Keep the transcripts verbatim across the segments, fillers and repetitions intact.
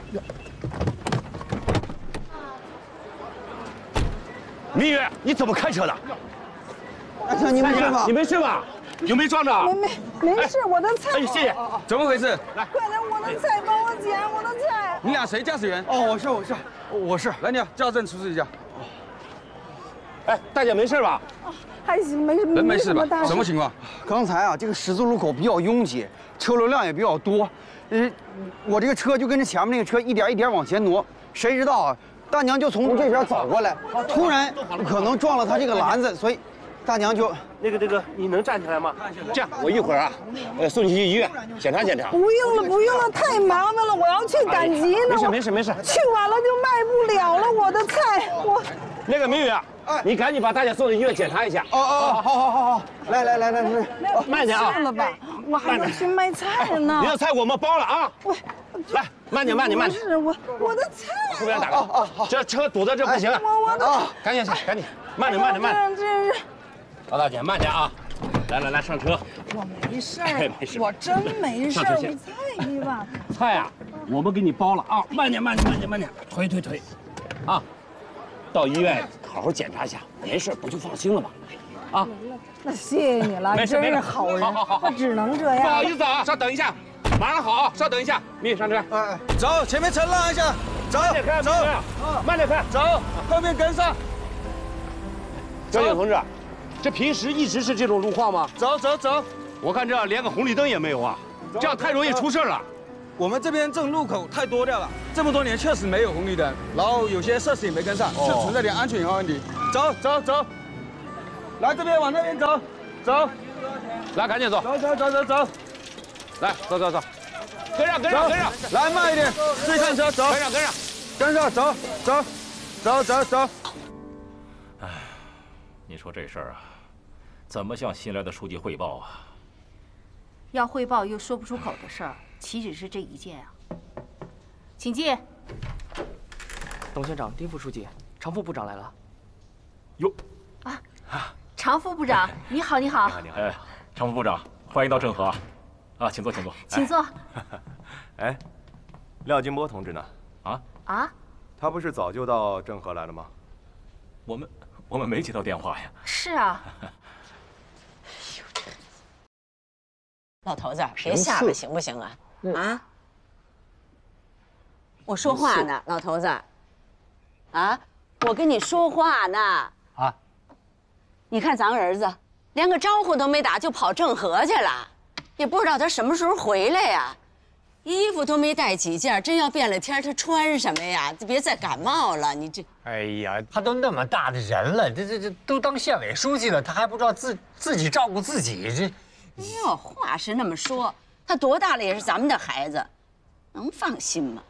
明月，你怎么开车的？ 大强，你没事吧？ 你没事吧？有没有撞着？ 没没没事，我的菜。 哎，谢谢。 怎么回事？ 来， 快点，我的菜，帮我捡我的菜。 你俩谁驾驶员？ 哦，我是我是我是。 来，你驾证出示一下。 哎，大姐没事吧？ 还行，没人没事吧？ 大什么情况？ 刚才啊，这个十字路口比较拥挤，车流量也比较多，呃，我这个车就跟着前面那个车一点一点往前挪，谁知道啊，大娘就从这边走过来，突然可能撞了她这个篮子，所以大娘就那个那个，你能站起来吗？这样，我一会儿啊，呃，送你去医院检查检查。 不用了，不用了，太麻烦了，我要去赶集呢。 没事没事没事， 去晚了就卖不了了，我的菜我。 那个明宇啊，你赶紧把大姐送到医院检查一下。 哦哦，好好好好，来来来来来， 慢点啊。 算了吧，我还要去卖菜呢。 你的菜我们包了啊。 我， 来，慢点慢点慢点。 不是我我的菜。 后边打个。这车堵在这不行。 我我的。 赶紧去，赶紧，慢点慢点慢点。 这是。 老大姐慢点啊！来来来，上车。 我没事儿，没事， 我真没事。你菜一吧。 菜啊，我们给你包了啊！慢点慢点慢点慢点，推推推，啊，到医院好好检查一下，没事不就放心了吗？啊， 那谢谢你了，你真是好人。 好好好， 那只能这样。 不好意思啊，稍等一下，马上好啊，稍等一下，明宇上车。 哎，走，前面车让一下，走， 慢点开， 走， 慢点开， 走，后面跟上。 交警同志，这平时一直是这种路况吗？ 走走走， 我看这连个红绿灯也没有啊，这样太容易出事了。 我们这边这种路口太多掉了，这么多年确实没有红绿灯，然后有些设施也没跟上，是存在点安全隐患问题。走走走，来这边往那边走，走， 来赶紧走， 走走走走走， 来走走走，跟上跟上跟上， 来慢一点，注意看车，走， 跟上跟上， 跟上，走走走走走。 哎，你说这事儿啊，怎么向新来的书记汇报啊？ 要汇报又说不出口的事儿，岂止是这一件啊！请进。 董县长、丁副书记、常副部长来了。 哟， 啊，常副部长，你好，你好。 你好，哎，常副部长，欢迎到郑和啊！啊，请坐，请坐， 请坐。 哎，廖金波同志呢？ 啊啊， 他不是早就到郑和来了吗？ 我们我们没接到电话呀。 是啊。 老头子，别吓了，行不行啊？啊！我说话呢，老头子。啊，我跟你说话呢。啊！你看咱儿子，连个招呼都没打就跑郑和去了，也不知道他什么时候回来呀。衣服都没带几件，真要变了天，他穿什么呀？别再感冒了，你这…… 哎呀，他都那么大的人了，这这这都当县委书记了，他还不知道自自己照顾自己，这…… 哎呦，话是那么说，他多大了也是咱们的孩子，能放心吗？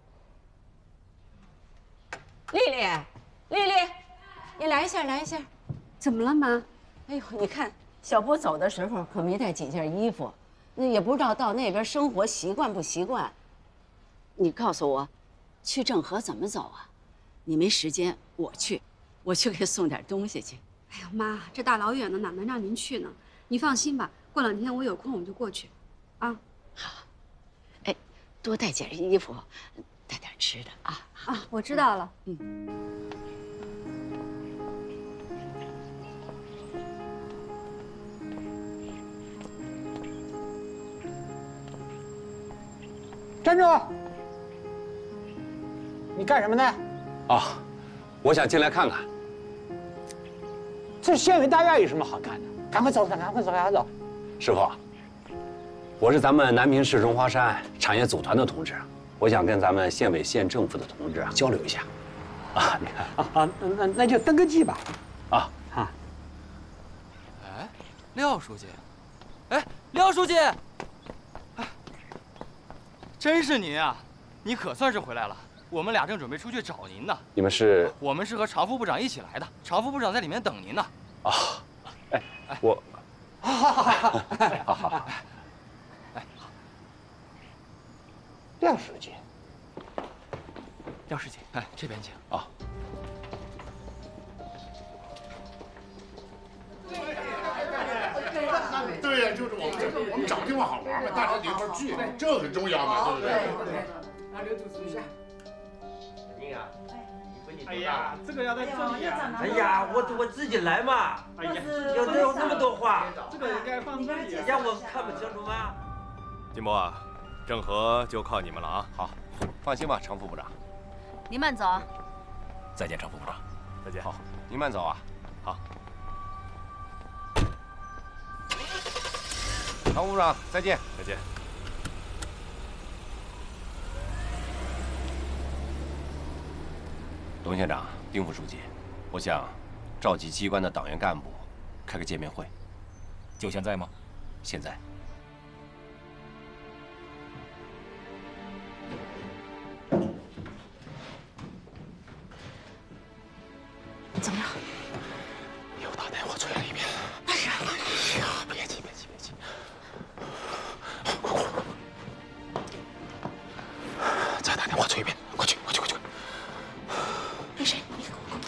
丽丽，丽丽，你来一下，来一下。 怎么了，妈？ 哎呦，你看小波走的时候可没带几件衣服，那也不知道到那边生活习惯不习惯。你告诉我，去郑和怎么走啊？你没时间，我去，我去给送点东西去。 哎呦，妈，这大老远的哪能让您去呢？你放心吧，过两天我有空我就过去，啊。 好。哎，多带件衣服，带点吃的啊。 啊，我知道了。 嗯。 站住！你干什么呢？ 啊，我想进来看看。 这县委大院有什么好看的？赶快走，赶快走，赶快走！ 师傅，我是咱们南平市荣华山产业组团的同志，我想跟咱们县委县政府的同志交流一下。啊，你看啊啊，那那就登个记吧。 啊啊！ 哎，廖书记，哎，廖书记，哎，真是您啊！你可算是回来了。我们俩正准备出去找您呢。 你们是？ 我们是和常副部长一起来的，常副部长在里面等您呢。 啊，哎，我， 好好好好好， 好好好， 哎，好。 廖书记， 廖书记，哎，这边请啊。 对呀，就是我们这，我们找地方好玩嘛，大家一块聚，这很重要嘛，对不对？ 那刘主持一下。 宁啊，你闺女多大？ 哎呀，这个要在这里啊！ 哎呀，我我自己来嘛。 哎呀， 有这有那么多话， 这个应该放这里。 让我看不清楚吗？ 金波啊，郑和就靠你们了啊！ 好，放心吧，程副部长。 您慢走啊。 再见，程副部长。 再见。 好，您慢走啊。 好。 程副部长，再见。 再见。 董县长、丁副书记，我想召集机关的党员干部开个见面会。 就现在吗？ 现在。 怎么了？ 又打电话催了一遍。 哎呀， 哎呀，别急，别急，别急。快快快！再打电话催一遍，快去，快去，快去！ 没事，你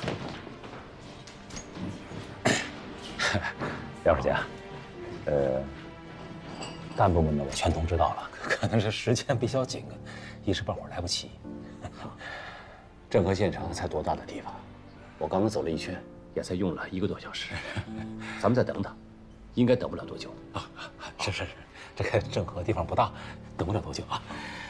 廖书记啊，呃，干部们呢，我全通知到了，可能是时间比较紧，一时半会儿来不及。郑和县城才多大的地方？我刚刚走了一圈，也才用了一个多小时。咱们再等等，应该等不了多久。 啊，是是是，这个郑和地方不大，等不了多久啊。